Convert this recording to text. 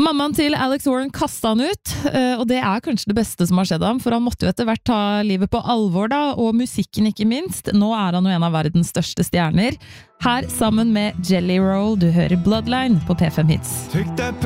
Mammaen til Alex Warren kastet han ut, og det kanskje det beste som har skjedd ham, for han måtte jo etter hvert ta livet på alvor da, og musikken ikke minst. Nå han jo en av verdens største stjerner. Her sammen med Jelly Roll, du hører Bloodline på P5 Hits.